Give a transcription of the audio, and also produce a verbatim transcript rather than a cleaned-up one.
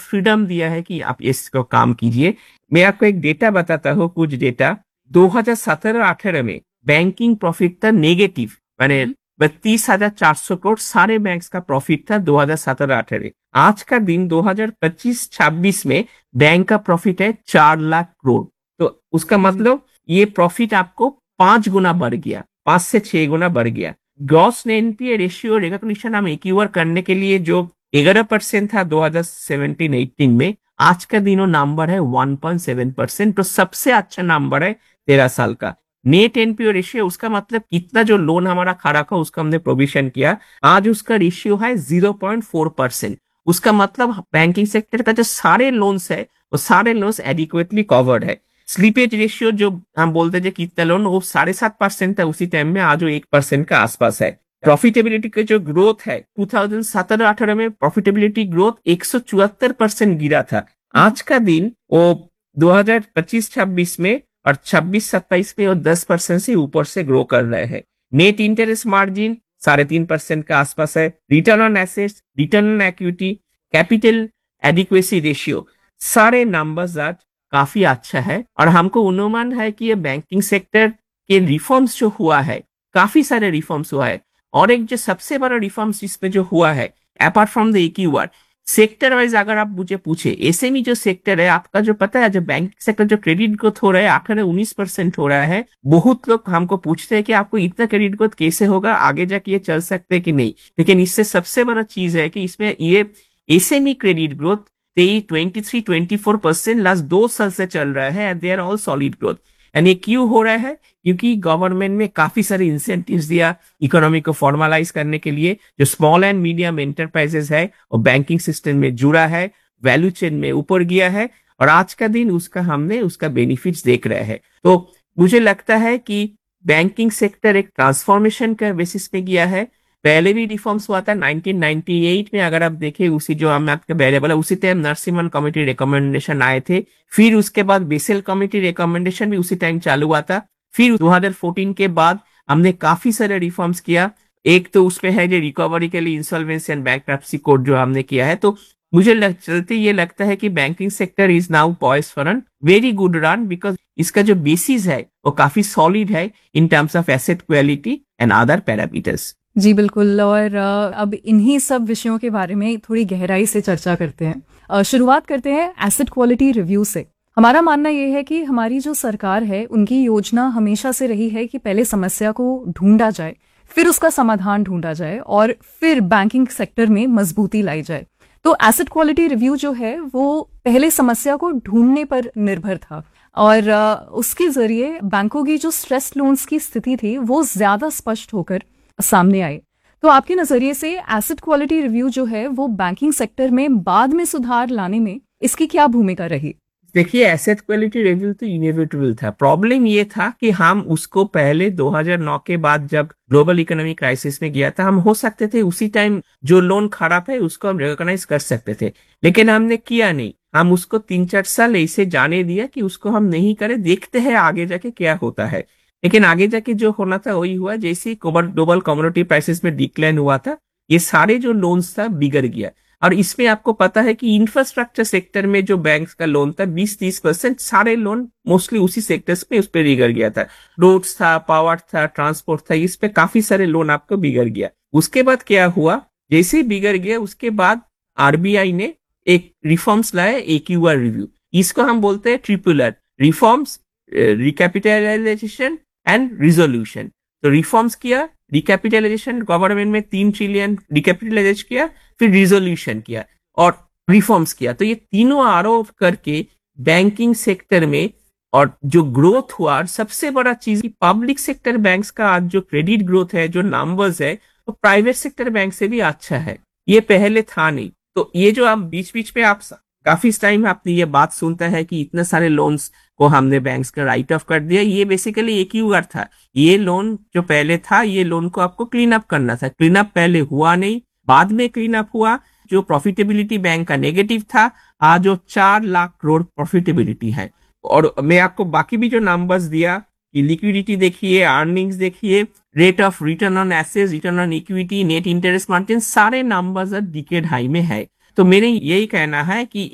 Freedom दिया है कि आप इसको काम कीजिए। मैं आपको एक डेटा बताता हूँ, कुछ डेटा। दो हज़ार सत्रह अठारह में बैंकिंग प्रॉफिट था नेगेटिव, माने बत्तीस हजार चार सौ करोड़ सारे बैंक्स का प्रॉफिट था दो हज़ार सत्रह अठारह। आज का दिन दो हज़ार पच्चीस छब्बीस में बैंक का प्रॉफिट है चार लाख करोड़। तो उसका मतलब ये प्रॉफिट आपको पांच गुना बढ़ गया, पांच से छह गुना बढ़ गया। ग्रॉस एनपीए रेशियो रिकॉग्निशन हम एक्यूआर करने के लिए जो ग्यारह परसेंट था दो हज़ार सत्रह अठारह में, आज का दिन वो नंबर है एक पॉइंट सात परसेंट। तो सबसे अच्छा नंबर है तेरह साल का। नेट एनपीओ रेशियो, उसका मतलब कितना जो लोन हमारा खड़ा था उसका हमने प्रोविजन किया, आज उसका रेशियो है ज़ीरो पॉइंट चार परसेंट। उसका मतलब बैंकिंग सेक्टर का जो सारे लोन्स है वो सारे लोन्स एडिक्वेटली कवर्ड है। स्लीपेज रेशियो जो हम बोलते हैं कितना लोन, वो साढ़े सात परसेंट था उसी टाइम में, आज वो एक परसेंट का आसपास है। प्रॉफिटेबिलिटी के जो ग्रोथ है दो हज़ार सत्रह अठारह में प्रॉफिटेबिलिटी ग्रोथ एक सौ चौहत्तर परसेंट गिरा था। आज का दिन वो दो हज़ार पच्चीस छब्बीस में और छब्बीस सत्ताईस में वो दस परसेंट से ऊपर से ग्रो कर रहे हैं। नेट इंटरेस्ट मार्जिन साढ़े तीन परसेंट का आसपास है। Return on assets, return on equity, capital adequacy ratio, सारे नंबर्स आज काफी अच्छा है। और हमको अनुमान है कि ये बैंकिंग सेक्टर के रिफॉर्म्स जो हुआ है, काफी सारे रिफॉर्म्स हुआ है। और एक जो सबसे बड़ा रिफॉर्म्स इसमें जो हुआ है, apart from the एक्यूआर sector wise अगर आप मुझे पूछे, एसएमई जो सेक्टर है आपका, जो पता है जो बैंक सेक्टर जो क्रेडिट ग्रोथ हो रहा है अठारह उन्नीस परसेंट हो रहा है। बहुत लोग हमको पूछते हैं कि आपको इतना क्रेडिट ग्रोथ कैसे होगा, आगे जाके ये चल सकते हैं कि नहीं। लेकिन इससे सबसे बड़ा चीज है कि इसमें ये एसएमई क्रेडिट ग्रोथ तेईस चौबीस चौबीस परसेंट लास्ट दो साल से चल रहा है, and they are all solid growth. And ये क्यों हो रहा है? क्योंकि गवर्नमेंट में काफी सारे इंसेंटिव्स दिया इकोनॉमी को फॉर्मलाइज करने के लिए। जो स्मॉल एंड मीडियम एंटरप्राइजेस है और बैंकिंग सिस्टम में जुड़ा है, वैल्यू चेन में ऊपर गया है, और आज का दिन उसका हमने उसका बेनिफिट्स देख रहे हैं। तो मुझे लगता है कि बैंकिंग सेक्टर एक ट्रांसफॉर्मेशन का बेसिस पे गया है। पहले भी रिफॉर्म्स हुआ था नाइनटीन नाइंटी एट में, अगर आप देखें उसी जो हम आपके अवेलेबल है उसी टाइम नरसिम्हन कमेटी रिकमेंडेशन आए थे। फिर उसके बाद बेसेल कमेटी रिकमेंडेशन भी उसी टाइम चालू हुआ था। फिर दो हज़ार चौदह के बाद हमने काफी सारे रिफॉर्म्स किया। एक तो उसमें है जो रिकवरी के लिए इंसॉल्वेंसी एंड बैंक्रप्सी कोड जो हमने किया है। तो मुझे लग, चलते ये लगता है कि banking sector is now poised for an very good run, because इसका जो बेसिस है वो काफी सॉलिड है in terms of asset quality and other parameters. जी बिल्कुल। और अब इन्हीं सब विषयों के बारे में थोड़ी गहराई से चर्चा करते हैं। शुरुआत करते हैं एसेट क्वालिटी रिव्यू से। हमारा मानना यह है कि हमारी जो सरकार है उनकी योजना हमेशा से रही है कि पहले समस्या को ढूंढा जाए, फिर उसका समाधान ढूंढा जाए और फिर बैंकिंग सेक्टर में मजबूती लाई जाए। तो एसेट क्वालिटी रिव्यू जो है वो पहले समस्या को ढूंढने पर निर्भर था और उसके जरिए बैंकों की जो स्ट्रेस लोन्स की स्थिति थी वो ज्यादा स्पष्ट होकर सामने आई। तो आपके नजरिए से एसेट क्वालिटी रिव्यू जो है वो बैंकिंग सेक्टर में बाद में सुधार लाने में इसकी क्या भूमिका रही? देखिए, एसेट क्वालिटी रिव्यू तो इनएविटेबल था। प्रॉब्लम ये था कि हम उसको पहले दो हज़ार नौ के बाद जब ग्लोबल इकोनॉमिक क्राइसिस में गया था, हम हो सकते थे उसी टाइम जो लोन खराब है उसको हम रिकॉग्नाइज कर सकते थे, लेकिन हमने किया नहीं। हम उसको तीन चार साल ऐसे जाने दिया कि उसको हम नहीं करें, देखते हैं आगे जाके क्या होता है। लेकिन आगे जाके जो होना था वही हुआ। जैसे ही ग्लोबल कमोडिटी प्राइसेस में डिक्लाइन हुआ था, ये सारे जो लोन्स था बिगड़ गया। और इसमें आपको पता है कि इंफ्रास्ट्रक्चर सेक्टर में जो बैंक्स का लोन था बीस तीस परसेंट सारे लोन मोस्टली उसी सेक्टर्स में उस पर बिगड़ गया था। रोड्स था, पावर था, ट्रांसपोर्ट था, इस पे काफी सारे लोन आपको बिगड़ गया। उसके बाद क्या हुआ, जैसे ही बिगड़ गया उसके बाद आरबीआई ने एक रिफॉर्म्स लाया, एक्यूआर रिव्यू। इसको हम बोलते हैं triple R, reforms, recapitalisation and resolution. तो रिफॉर्म्स किया, रिकैपिटलाइजेशन गवर्नमेंट में तीन ट्रिलियन रिकैपिटलाइज किया, फिर रिजोल्यूशन किया और रिफॉर्म्स किया। तो ये तीनों आरोप करके बैंकिंग सेक्टर में और जो ग्रोथ हुआ, सबसे बड़ा चीज पब्लिक सेक्टर बैंक्स का आज जो क्रेडिट ग्रोथ है, जो नंबर्स है, वो तो प्राइवेट सेक्टर बैंक से भी अच्छा है। ये पहले था नहीं। तो ये जो आप बीच बीच पे आप काफी टाइम आपने ये बात सुनता है कि इतने सारे लोन्स को हमने बैंक्स का राइट ऑफ कर दिया, ये बेसिकली एक्यूआर था। ये लोन जो पहले था, ये लोन को आपको क्लीन अप करना था। क्लीन अप पहले हुआ नहीं, बाद में क्लीन अप हुआ। जो प्रॉफिटेबिलिटी बैंक का नेगेटिव था, आज जो चार लाख करोड़ प्रॉफिटेबिलिटी है। और मैं आपको बाकी भी जो नंबर्स दिया कि लिक्विडिटी देखिए, अर्निंग्स देखिए, rate of return on assets, return on equity, net interest margin, सारे नंबर्स डिकेड हाई में है। तो मेरे यही कहना है कि